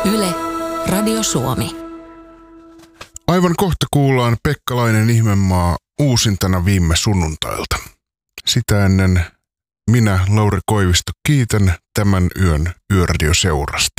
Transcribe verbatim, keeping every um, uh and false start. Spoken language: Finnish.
Yle, Radio Suomi. Aivan kohta kuullaan Pekkalainen ihmemaa uusintana viime sunnuntailta. Sitä ennen minä, Lauri Koivisto, kiitän tämän yön Yöradio seurasta.